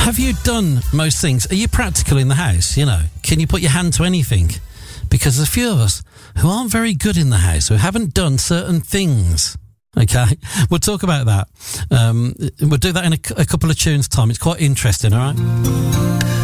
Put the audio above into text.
Have you done most things? Are you practical in the house? You know, can you put your hand to anything? Because there's a few of us who aren't very good in the house, who haven't done certain things. Okay, we'll talk about that. We'll do that in a couple of tunes' time. It's quite interesting, all right?